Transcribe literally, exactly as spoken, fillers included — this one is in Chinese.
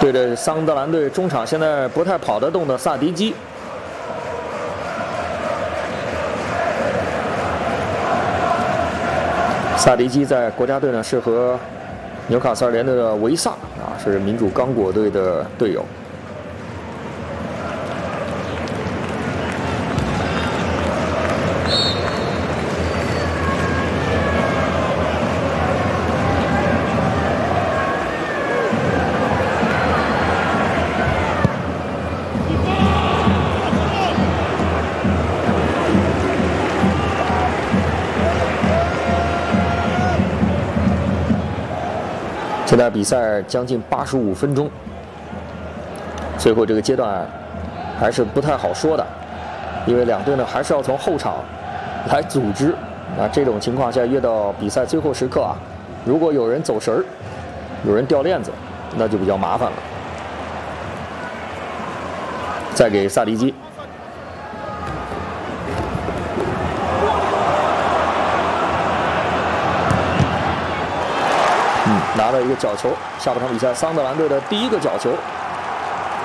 对着桑德兰队中场现在不太跑得动的萨迪基。萨迪基在国家队呢是和纽卡斯尔联队的维萨啊是民主刚果队的队友。 现在比赛将近八十五分钟，最后这个阶段还是不太好说的，因为两队呢还是要从后场来组织。那这种情况下，越到比赛最后时刻啊，如果有人走神儿，有人掉链子，那就比较麻烦了。再给萨迪基。 拿了一个角球，下半场比赛桑德兰队的第一个角球。